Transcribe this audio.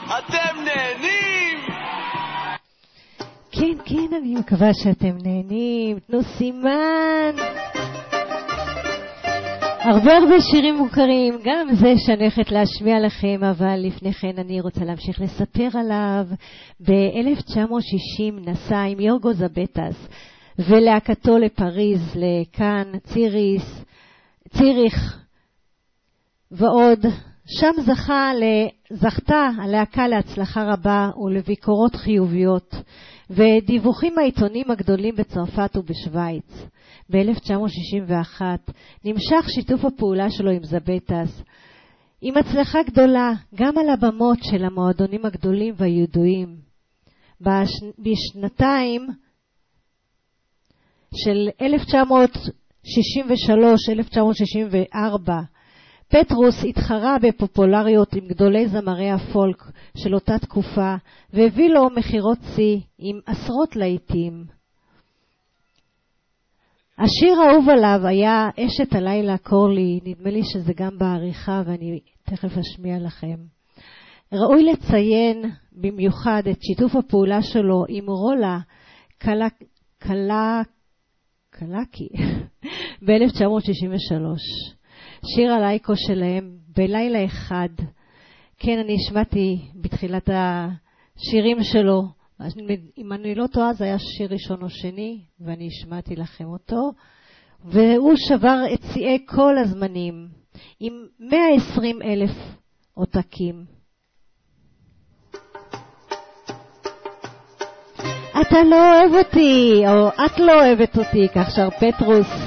אתם נהנים? כן, כן, אני מקווה שאתם נהנים. תנו סימן. הרבה שירים מוכרים, גם זה שאני הולכת להשמיע לכם, אבל לפני כן אני רוצה להמשיך לספר עליו. ב-1960 נסע עם יורגו זבטס ולהקתו לפריז, לכאן, ציריך ועוד. שם זכתה הלהקה להצלחה רבה ולביקורות חיוביות ודיווחים מהעיתונים הגדולים בצרפת ובשוויץ. ב-1961 נמשך שיתוף הפעולה שלו עם זבטס עם הצלחה גדולה גם על הבמות של המועדונים הגדולים והידועים. בשנתיים של 1963-1964 פטרוס התחרה בפופולריות עם גדולי זמרי הפולק של אותה תקופה והביא לו מחירות שיא עם עשרות להיטים. השיר האהוב עליו היה אשת הלילה קורלי, נדמה לי שזה גם בעריכה ואני תכף אשמיע לכם. ראוי לציין במיוחד את שיתוף הפעולה שלו עם רולה קלקי ב-1963. שיר הלייקו שלהם בלילה אחד. כן, אני השמעתי בתחילת השירים שלו, אם אני לא טועה זה היה שיר ראשון או שני, ואני השמעתי לכם אותו, והוא שבר את שיאי כל הזמנים עם 120,000 עותקים. אתה לא אוהב אותי, או את לא אוהבת אותי, כך שר פטרוס.